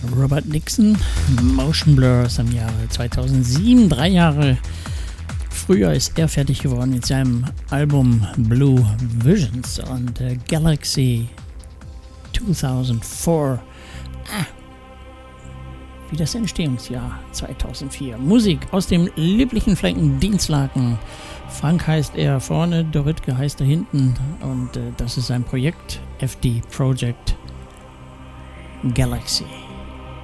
Robert Nixon, Motion Blur aus dem Jahre 2007. 3 Jahre früher ist er fertig geworden mit seinem Album Blue Visions und Galaxy 2004. Wie das Entstehungsjahr 2004. Musik aus dem lieblichen Flecken Dienstlaken. Frank heißt er vorne, Dorothke heißt er hinten und das ist sein Projekt FD Project Galaxy.